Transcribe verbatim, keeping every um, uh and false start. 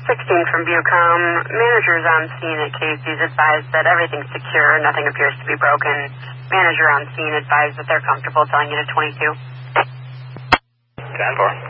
sixteen from Bucom. Managers on scene at Casey's advised that everything's secure. Nothing appears to be broken. Manager on scene advised that they're comfortable telling you to twenty-two. ten four.